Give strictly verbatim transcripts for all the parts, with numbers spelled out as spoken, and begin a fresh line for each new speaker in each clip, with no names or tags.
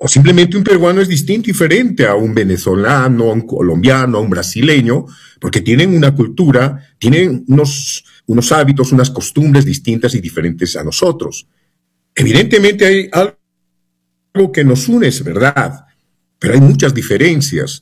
simplemente un peruano es distinto, diferente a un venezolano, a un colombiano, a un brasileño, porque tienen una cultura, tienen unos, unos hábitos, unas costumbres distintas y diferentes a nosotros. Evidentemente hay algo que nos une, es verdad, pero hay muchas diferencias.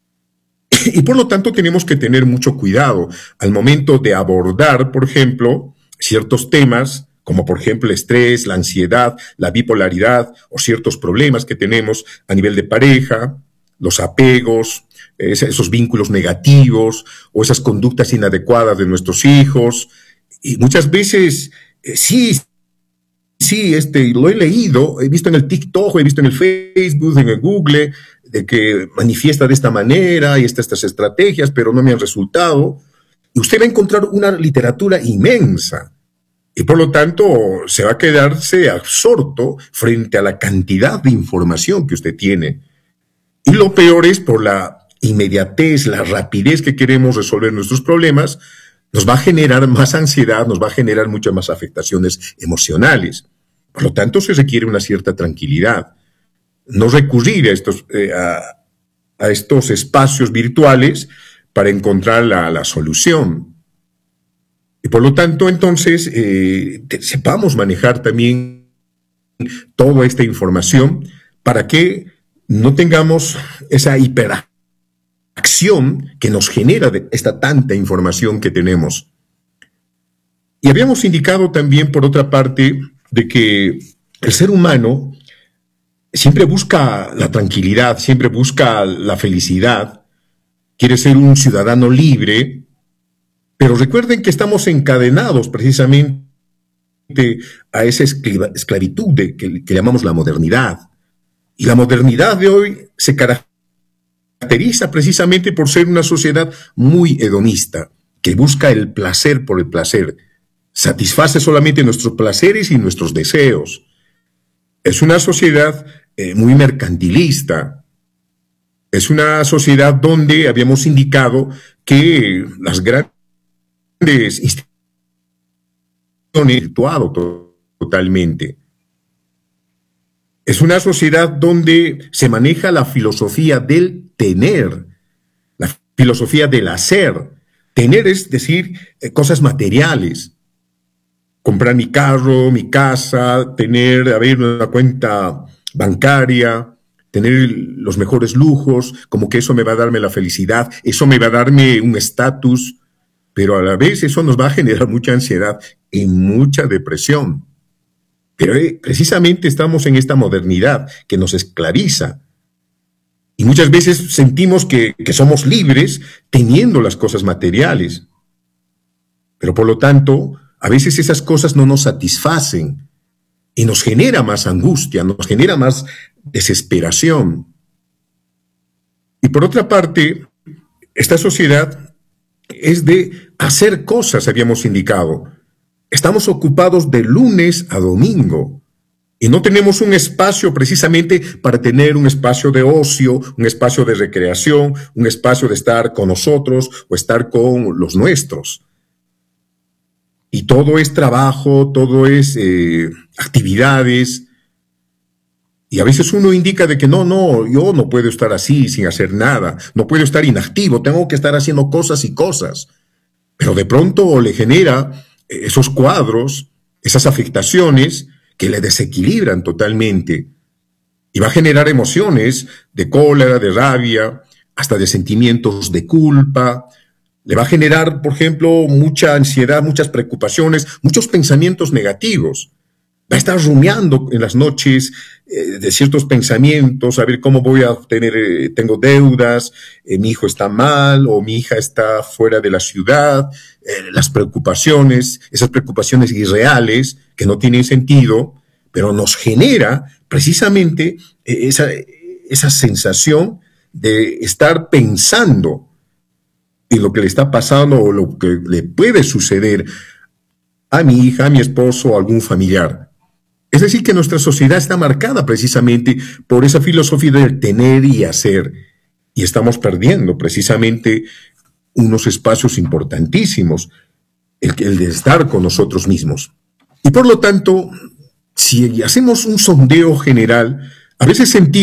Y por lo tanto tenemos que tener mucho cuidado al momento de abordar, por ejemplo, ciertos temas, como por ejemplo el estrés, la ansiedad, la bipolaridad o ciertos problemas que tenemos a nivel de pareja, los apegos, esos vínculos negativos o esas conductas inadecuadas de nuestros hijos. Y muchas veces, eh, sí, sí, este, lo he leído, he visto en el TikTok, he visto en el Facebook, en el Google, de que manifiesta de esta manera y estas, estas estrategias, pero no me han resultado. Y usted va a encontrar una literatura inmensa. Y por lo tanto se va a quedarse absorto frente a la cantidad de información que usted tiene. Y lo peor es por la inmediatez, la rapidez que queremos resolver nuestros problemas, nos va a generar más ansiedad, nos va a generar muchas más afectaciones emocionales. Por lo tanto se requiere una cierta tranquilidad. No recurrir a estos, eh, a, a estos espacios virtuales para encontrar la, la solución. Y por lo tanto, entonces, eh, te, sepamos manejar también toda esta información para que no tengamos esa hiperacción que nos genera de esta tanta información que tenemos. Y habíamos indicado también, por otra parte, de que el ser humano siempre busca la tranquilidad, siempre busca la felicidad, quiere ser un ciudadano libre, pero recuerden que estamos encadenados precisamente a esa esclavitud de, que, que llamamos la modernidad. Y la modernidad de hoy se caracteriza precisamente por ser una sociedad muy hedonista, que busca el placer por el placer, satisface solamente nuestros placeres y nuestros deseos. Es una sociedad eh, muy mercantilista. Es una sociedad donde habíamos indicado que las grandes instituciones han virtuado to totalmente. Es una sociedad donde se maneja la filosofía del tener, la filosofía del hacer. Tener es decir, eh, cosas materiales. Comprar mi carro, mi casa, tener, abrir una cuenta bancaria, tener los mejores lujos, como que eso me va a darme la felicidad, eso me va a darme un estatus, pero a la vez eso nos va a generar mucha ansiedad y mucha depresión. Pero eh, precisamente estamos en esta modernidad que nos esclaviza. Y muchas veces sentimos que, que somos libres teniendo las cosas materiales. Pero por lo tanto, a veces esas cosas no nos satisfacen y nos genera más angustia, nos genera más desesperación. Y por otra parte, esta sociedad es de hacer cosas, habíamos indicado. Estamos ocupados de lunes a domingo y no tenemos un espacio precisamente para tener un espacio de ocio, un espacio de recreación, un espacio de estar con nosotros o estar con los nuestros. Y todo es trabajo, todo es eh, actividades. Y a veces uno indica de que no, no, yo no puedo estar así sin hacer nada, no puedo estar inactivo, tengo que estar haciendo cosas y cosas. Pero de pronto le genera esos cuadros, esas afectaciones que le desequilibran totalmente. Y va a generar emociones de cólera, de rabia, hasta de sentimientos de culpa. Le va a generar, por ejemplo, mucha ansiedad, muchas preocupaciones, muchos pensamientos negativos. Va a estar rumiando en las noches eh, de ciertos pensamientos, a ver cómo voy a obtener, eh, tengo deudas, eh, mi hijo está mal o mi hija está fuera de la ciudad, eh, las preocupaciones, esas preocupaciones irreales que no tienen sentido, pero nos genera precisamente eh, esa, esa sensación de estar pensando en lo que le está pasando o lo que le puede suceder a mi hija, a mi esposo o a algún familiar. Es decir, que nuestra sociedad está marcada precisamente por esa filosofía del tener y hacer. Y estamos perdiendo precisamente unos espacios importantísimos, el, el de estar con nosotros mismos. Y por lo tanto, si hacemos un sondeo general, a veces sentimos